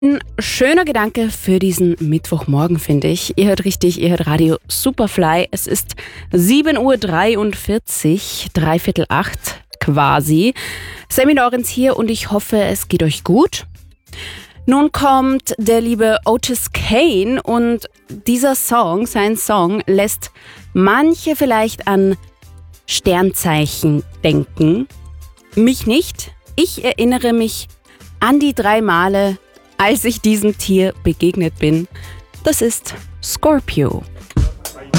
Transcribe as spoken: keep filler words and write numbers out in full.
Ein schöner Gedanke für diesen Mittwochmorgen, finde ich. Ihr hört richtig, ihr hört Radio Superfly. Es ist sieben Uhr dreiundvierzig, dreiviertel acht quasi. Sammy Lorenz hier und ich hoffe, es geht euch gut. Nun kommt der liebe Otis Kane und dieser Song, sein Song, lässt manche vielleicht an Sternzeichen denken. Mich nicht. Ich erinnere mich an die drei Male, als ich diesem Tier begegnet bin. Das ist Scorpio.